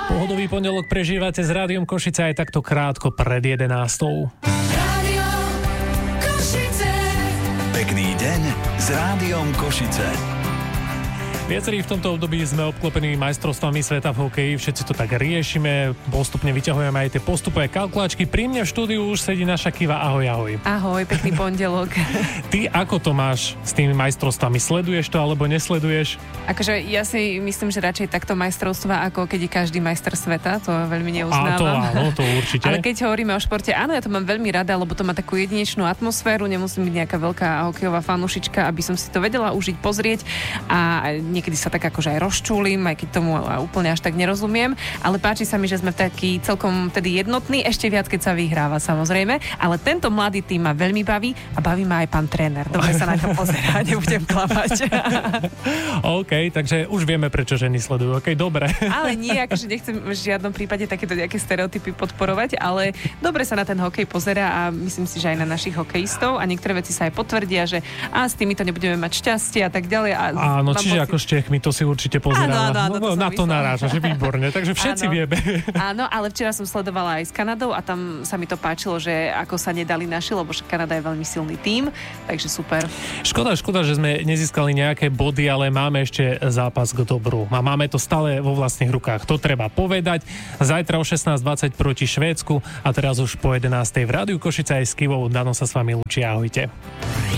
Pohodový pondelok prežívate s Rádiom Košice aj takto krátko pred 11. Rádio Košice. Pekný deň s Rádiom Košice. Viacerí v tomto období sme obklopení majstrovstvami sveta v hokeji, všetci to tak riešime, postupne vyťahujeme aj tie postupové kalkulačky. Pri mne v štúdiu už sedí naša Kiva. Ahoj, ahoj. Ahoj, pekný pondelok. Ty ako to máš s tými majstrovstvami? Sleduješ to alebo nesleduješ? Akože ja si myslím, že radšej takto majstrovstva, ako keď je každý majster sveta, to veľmi neuznávam. A to áno, to určite. Ale keď hovoríme o športe, áno, ja to mám veľmi rada, lebo to má takú jedinečnú atmosféru, nemusím byť nejaká veľká hokejová fanúšička, aby som si to vedela užiť, pozrieť a niekedy sa tak akože aj rozčúlim, aj keď tomu úplne až tak nerozumiem, ale páči sa mi, že sme taký celkom tedy jednotní, ešte viac, keď sa vyhráva samozrejme, ale tento mladý tým ma veľmi baví a baví ma aj pán tréner. Dobre sa na to pozerá, nebudem klamať. OK, takže už vieme, prečo ženy sledujú. OK, dobre. Ale nie, akože nechcem v žiadnom prípade takéto nejaké stereotypy podporovať, ale dobre sa na ten hokej pozerá a myslím si, že aj na našich hokejistov a niektoré veci sa aj potvrdia, že s týmito nebudeme mať šťastie a tak ďalej. Áno, čiže ako s Čechmi to si určite pozerala. Áno, no, na to naráža, že výborne, takže všetci vieme. Áno, ale včera som sledovala aj s Kanadou a tam sa mi to páčilo, že ako sa nedali naši, lebo Kanada je veľmi silný tím, takže super. Škoda, že sme nezískali nejaké body, ale máme ešte zápas k dobru. A máme to stále vo vlastných rukách. To treba povedať. Zajtra o 16:20 proti Švédsku a teraz už po 11:00 v Rádiu Košice aj s Kivou. Dano sa s vami lúči. Ahojte.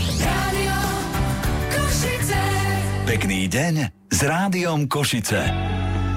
Rádio Košice. Pekný deň s Rádiom Košice.